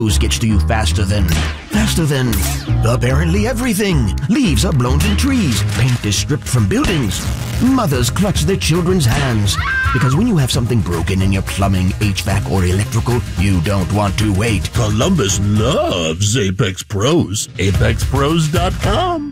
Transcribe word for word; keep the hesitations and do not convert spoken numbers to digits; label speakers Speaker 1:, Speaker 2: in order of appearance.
Speaker 1: News gets to you faster than, faster than, apparently everything. Leaves are blown from trees, paint is stripped from buildings. Mothers clutch their children's hands. Because when you have something broken in your plumbing, H V A C, or electrical, you don't want to wait.
Speaker 2: Columbus loves Apex Pros. Apex Pros dot com